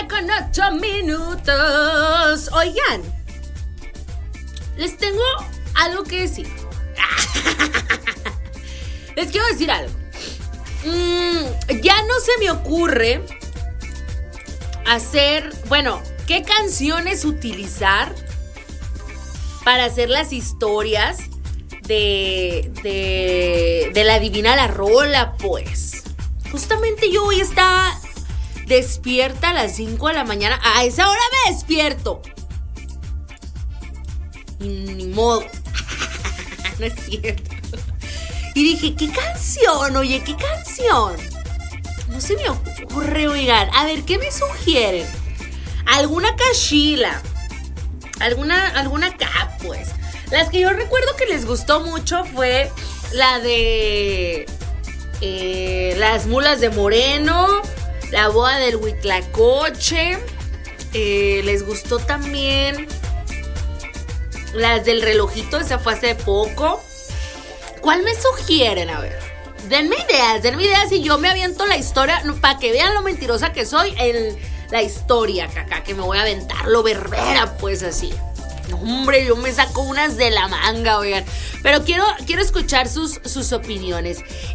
con 8 minutos. Oigan, les tengo algo que decir. Les quiero decir algo. Ya no se me ocurre hacer, bueno, qué canciones utilizar para hacer las historias de la Adivina la Rola, pues. Justamente yo hoy estaba despierta a las 5 de la mañana. A esa hora me despierto. Y ni modo. No es cierto. Y dije, ¿qué canción? Oye, ¿qué canción? No se me ocurre, oigan. A ver, ¿qué me sugieren? ¿Alguna cachila? ¿Alguna acá, pues? Las que yo recuerdo que les gustó mucho fue la de Las Mulas de Moreno, La Boda del Huitlacoche. Les gustó también las del relojito, esa fue hace poco. ¿Cuál me sugieren? A ver, denme ideas y yo me aviento la historia para que vean lo mentirosa que soy en la historia, caca, que me voy a aventar lo berbera, pues así. Hombre, yo me saco unas de la manga, oigan. Pero quiero escuchar sus opiniones.